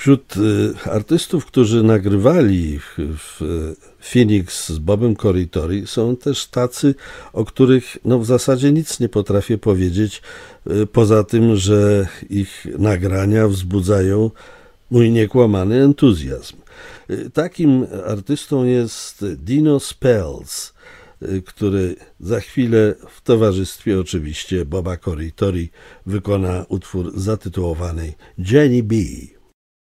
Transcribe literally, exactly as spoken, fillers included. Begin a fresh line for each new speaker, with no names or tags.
Wśród artystów, którzy nagrywali w Phoenix z Bobem Corritore, są też tacy, o których no, w zasadzie nic nie potrafię powiedzieć, poza tym, że ich nagrania wzbudzają mój niekłamany entuzjazm. Takim artystą jest Dino Spells, który za chwilę w towarzystwie oczywiście Boba Corritore wykona utwór zatytułowany Jenny B.